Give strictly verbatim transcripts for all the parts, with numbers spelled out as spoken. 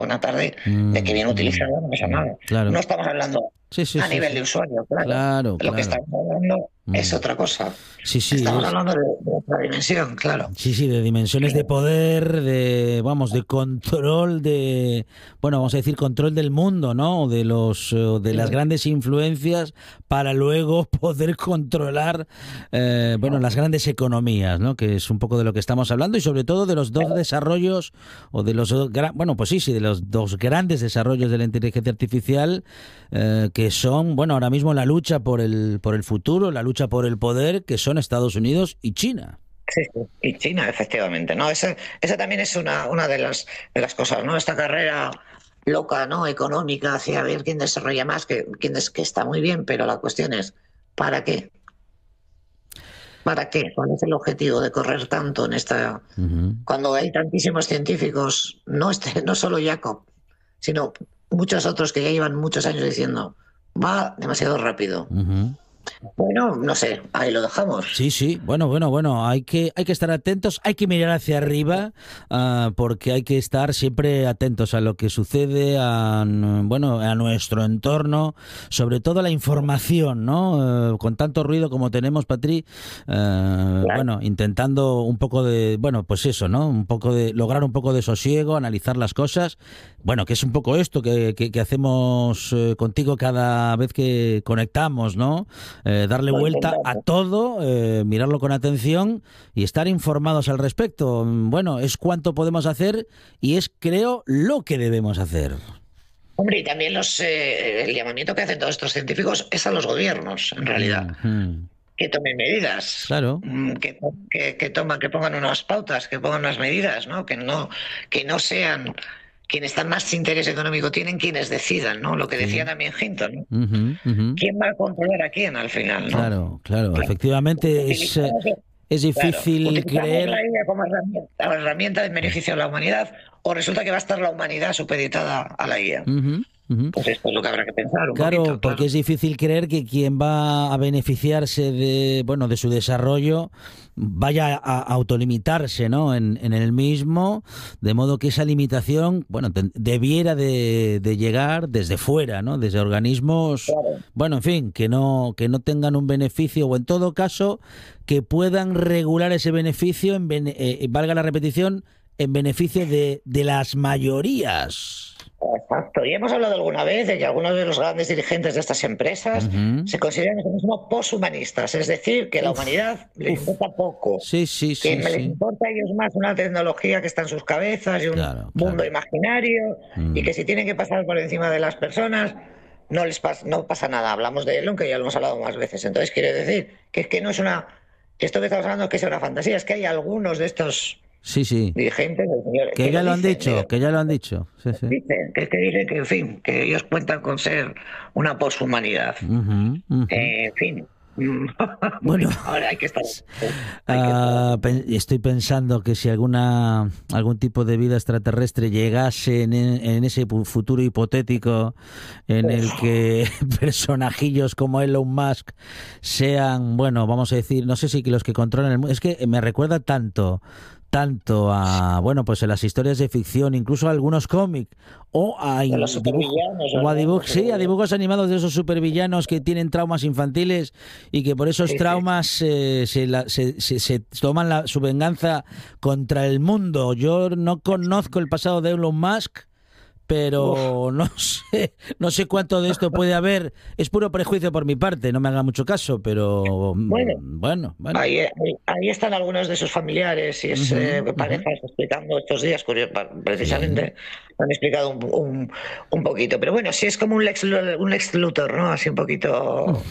una tarde, de que Mm, bien mm, utilizado no pasa mm, nada. No claro. estamos hablando Sí, sí, a sí, nivel de sí. usuario, claro. Claro, De lo que claro. estamos hablando es Mm. otra cosa. Sí, sí, Estamos es. hablando de, de otra dimensión, claro. Sí, sí, de dimensiones de poder, de, vamos, de control de, bueno, vamos a decir control del mundo, ¿no? De los, eh, de las grandes influencias para luego poder controlar, eh, bueno, las grandes economías, ¿no? Que es un poco de lo que estamos hablando y sobre todo de los dos desarrollos o de los, dos gra- bueno, pues sí, sí, de los dos grandes desarrollos de la inteligencia artificial, eh, que son, bueno, ahora mismo la lucha por el, por el futuro, la lucha por el poder, que son Estados Unidos y China. Sí, sí. Y China, efectivamente, ¿no? Esa, esa también es una, una de las, de las cosas, ¿no? Esta carrera loca, ¿no? Económica hacia ver quién desarrolla más, que, quién es, que está muy bien, pero la cuestión es, ¿para qué? ¿Para qué? ¿Cuál es el objetivo de correr tanto en esta... Ujú. Cuando hay tantísimos científicos, no, este, no solo Jacob, sino muchos otros que ya llevan muchos años diciendo, va demasiado rápido. Ujú. Bueno, no sé, ahí lo dejamos. Sí, sí, bueno, bueno, bueno, hay que, hay que estar atentos, hay que mirar hacia arriba, ah, porque hay que estar siempre atentos a lo que sucede, a, n- bueno, a nuestro entorno, sobre todo a la información, ¿no? Eh, con tanto ruido como tenemos, Patri, eh, Claro. bueno, intentando un poco de, bueno, pues eso, ¿no? Un poco de, lograr un poco de sosiego, analizar las cosas, bueno, que es un poco esto que, que, que hacemos eh, contigo cada vez que conectamos, ¿no? Eh, darle Lo vuelta a intentamos. todo, eh, mirarlo con atención y estar informados al respecto. Bueno, es cuánto podemos hacer y es, creo, lo que debemos hacer. Hombre, y también los, eh, el llamamiento que hacen todos estos científicos es a los gobiernos, en realidad, Mm, mm. que tomen medidas, Claro, mm, que, que, que toman, que pongan unas pautas, que pongan unas medidas, ¿no? Que no, que no sean quienes tan más interés económico tienen quienes decidan, ¿no? Lo que decía sí. también Hinton, ¿no? Ujú, ujú. ¿Quién va a controlar a quién al final, ¿no? Claro, claro. Claro. Efectivamente es, eh, Utilizamos, es claro, difícil utilizamos creer. la I A como herramienta, herramienta de beneficio a la humanidad, o resulta que va a estar la humanidad supeditada a la I A. Ujú, ujú. Pues esto es lo que habrá que pensar un Claro, poquito, porque claro. es difícil creer que quien va a beneficiarse de, bueno, de su desarrollo vaya a autolimitarse, ¿no? En, en el mismo, de modo que esa limitación, bueno, ten- debiera de, de llegar desde fuera, ¿no? Desde organismos, Claro. bueno, en fin, que no, que no tengan un beneficio o en todo caso que puedan regular ese beneficio, en bene- eh, valga la repetición, en beneficio de, de las mayorías. Exacto. Y hemos hablado alguna vez de que algunos de los grandes dirigentes de estas empresas Ujú. se consideran a sí mismos poshumanistas, es decir, que la Uf, humanidad les uf. importa poco, Sí, sí, que sí, les sí. importa a ellos más una tecnología que está en sus cabezas y un Claro, mundo claro. imaginario, y Mm. que si tienen que pasar por encima de las personas, no les pasa, no pasa nada. Hablamos de Elon, que ya lo hemos hablado más veces. Entonces, quiere decir que es que no es una, que esto que estamos hablando es que es una fantasía, es que hay algunos de estos Sí, sí. dirigentes, señores, Que que ya lo lo han dicen, dicho, digo, que ya lo han dicho. Sí, sí. dicen, que es que dicen que, en fin, que ellos cuentan con ser una poshumanidad. Ujú, ujú. Eh, en fin, Bueno, bueno, ahora hay que estar, hay que estar. ah, pen- estoy pensando que si alguna algún tipo de vida extraterrestre llegase en, e- en ese pu- futuro hipotético en el Uf, que personajillos como Elon Musk sean, bueno, vamos a decir, no sé si que los que controlan el mundo, es que me recuerda tanto tanto a, bueno, pues en las historias de ficción, incluso a algunos cómics, o a de los in- dibujo, supervillanos, o a ¿verdad? dibujos, Los sí, a supervillanos. dibujos animados de esos supervillanos que tienen traumas infantiles y que por esos Sí, sí. traumas eh, se, la- se- se- se toman la- su venganza contra el mundo. Yo no conozco el pasado de Elon Musk, Uf. pero no sé, no sé cuánto de esto puede haber. Es puro prejuicio por mi parte, no me haga mucho caso, pero Bueno, mm, bueno, bueno. ahí, ahí, ahí están algunos de sus familiares y es, Ujú, eh, ujú. parejas explicando estos días, curio- pa- Sí. precisamente, han explicado un, un, un poquito. Pero bueno, sí es como un Lex, Lu- un Lex Luthor, ¿no? Así un poquito.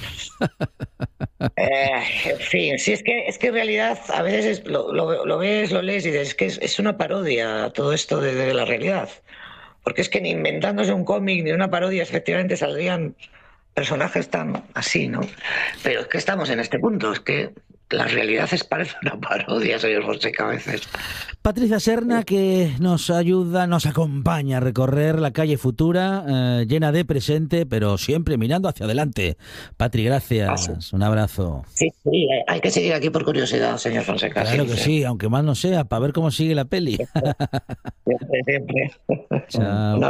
Eh, en fin, sí, es que, es que en realidad a veces es- lo, lo- lo ves, lo lees y dices, es que es, es una parodia todo esto de, de la realidad. Porque es que ni inventándose un cómic ni una parodia efectivamente saldrían personajes tan así, ¿no? Pero es que estamos en este punto, es que... la realidad es parece una parodia, señor Fonseca, a veces. Patricia Serna, que nos ayuda, nos acompaña a recorrer la calle futura, eh, llena de presente, pero siempre mirando hacia adelante. Patri, gracias. Así. Un abrazo. Sí, sí, hay que seguir aquí por curiosidad, señor Fonseca. Claro que Siempre. sí, aunque más no sea, para ver cómo sigue la peli. Siempre, siempre. Chao. Una